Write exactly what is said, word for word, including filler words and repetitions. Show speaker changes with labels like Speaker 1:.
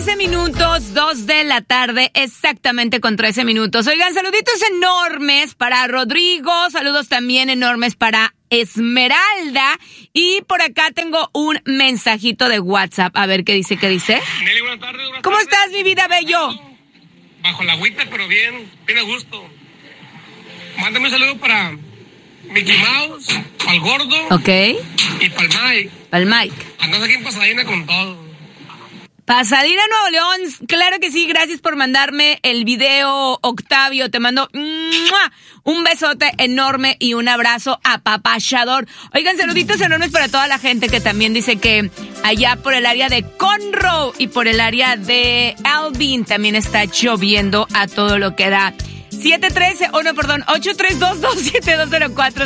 Speaker 1: trece minutos, dos de la tarde, exactamente con trece minutos. Oigan, saluditos enormes para Rodrigo, saludos también enormes para Esmeralda. Y por acá tengo un mensajito de WhatsApp. A ver qué dice, qué dice.
Speaker 2: Nelly, buenas tardes. Buenas
Speaker 1: ¿Cómo
Speaker 2: tardes.
Speaker 1: estás, mi vida bello?
Speaker 2: Bajo la agüita, pero bien, bien a gusto. Mándame un saludo para Mickey Mouse, para el gordo.
Speaker 1: Ok.
Speaker 2: Y para el Mike.
Speaker 1: Para el Mike.
Speaker 2: Andas aquí en Pasadena con todo.
Speaker 1: Pasadena, Nuevo León, claro que sí, gracias por mandarme el video, Octavio, te mando ¡mua! Un besote enorme y un abrazo apapachador. Oigan, saluditos enormes para toda la gente que también dice que allá por el área de Conroe y por el área de Alvin también está lloviendo a todo lo que da. siete trece, oh no, perdón, ocho tres dos, dos siete dos cero cuatro